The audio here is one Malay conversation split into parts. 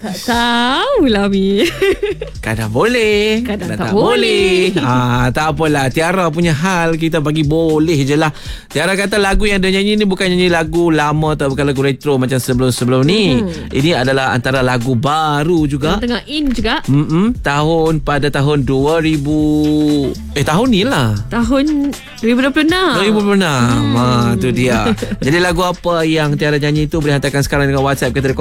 Tak tahulah Mi. Kadang boleh, Kadang tak boleh. Tak apalah, Tiara punya hal kita bagi boleh je lah. Tiara kata lagu yang dia nyanyi ni bukan nyanyi lagu lama atau bukan lagu retro macam sebelum-sebelum ni. Ini adalah antara lagu baru juga. Tengah in juga. Pada tahun 2000 tahun ni lah. Tahun 2026. 2026. Tu dia. Jadi lagu apa yang Tiara nyanyi tu boleh hantarkan sekarang dengan WhatsApp kita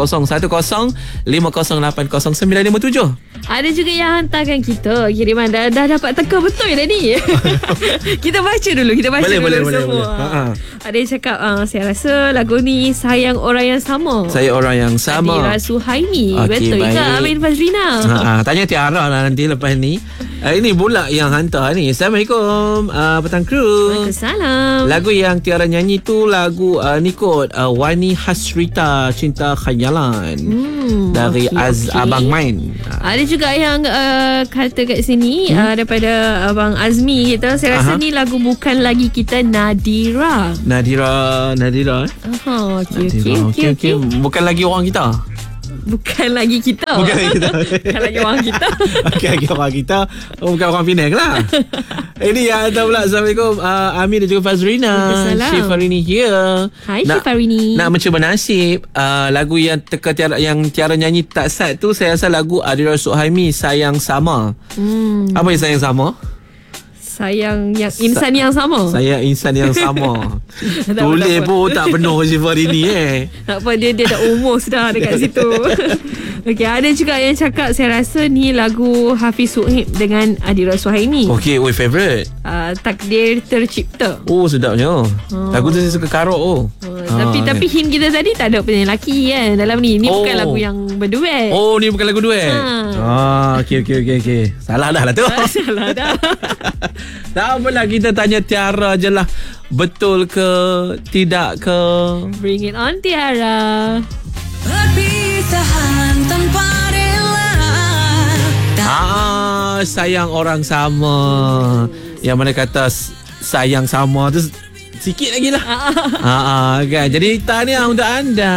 0105080957. Ada juga yang hantarkan kita kiriman dah dapat teka betul tadi. Kita baca dulu Boleh. semua. Ada yang cakap saya rasa lagu ni sayang orang yang sama. Saya orang yang sama. Adira Suhaimi. Okey, Betul baik. ke Amin Fazrina? Tanya Tiara lah nanti lepas ni. Ini pula yang hantar ni. Assalamualaikum petang kru. Waalaikumsalam. Lagu yang Tiara nyanyi tu lagu ni kot Wani Hasrita Cinta Khayalan dari Abang Main. Ada juga yang kata kat sini daripada Abang Azmi kita, saya rasa ni lagu Bukan Lagi Kita Nadira. Nadira. Okey. Bukan lagi orang kita. Bukan lagi kita. Bukan lagi kita. Bukan lagi orang kita. Bukan lagi orang kita. Bukan orang Penang lah. Ini yang hantar pula. Assalamualaikum Amir dan juga Fazrina. Syifarini here. Hai Syifarini. Nak mencuba nasib. Lagu yang Tiara nyanyi tak sat tu, saya rasa lagu Adira Suhaimi, Sayang Sama. Apa yang sayang sama? Sayang yang insan yang sama. Saya insan yang sama. Tulis pun tak penuh Syifarini Tak apa, dia dah umur sudah dekat situ. Okey, ada juga yang cakap saya rasa ni lagu Hafiz Suhaib dengan Adira Suhaimi. Okey, favourite. Takdir Tercipta. Oh, sedapnya. Lagu tu saya suka karok. Tapi hint kita tadi tak ada penyanyi lelaki kan dalam ni. Ni bukan lagu yang berduet. Oh, ni bukan lagu duet. Okey. Salah dah lah tu. Salah dah. Tak apalah, kita tanya Tiara je lah. Betul ke tidak ke? Bring it on Tiara. Perpisahan tanpa rela. Sayang orang sama. Yang mana kata sayang sama tu sikit lagi lah. Kan. Jadi tahniah untuk anda.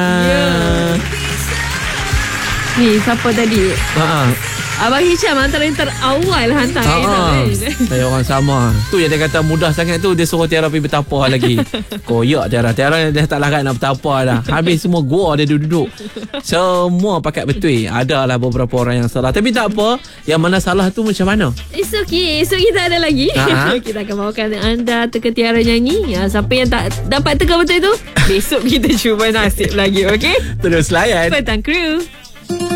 Ni siapa tadi? Abang Hisham antara yang terawal hantar. Saya orang sama. Tu yang dia kata mudah sangat tu, dia suruh Tiara pergi bertapa lagi. Koyak Tiara dah tak larat nak bertapa dah. Habis semua gua dia duduk. Semua pakat betul. Adalah beberapa orang yang salah, tapi tak apa. Yang mana salah tu macam mana? It's okay. Esok kita ada lagi. Kita akan bawakan anda teka Tiara nyanyi. Siapa yang tak dapat teka betul tu, besok kita cuba nasib lagi. Okay? Terus layan Petang Crew.